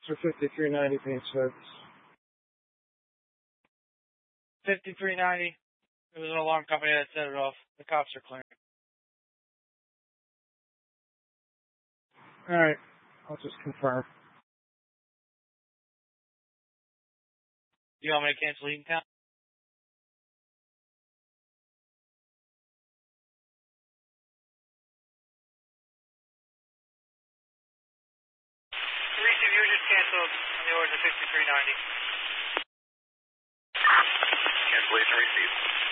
for 5390 being service. 5390. It was an alarm company that set it off. The cops are clearing. All right. I'll just confirm. Do you want me to cancel Eatontown? 3 you just canceled on the order of 5390. Cancellation received.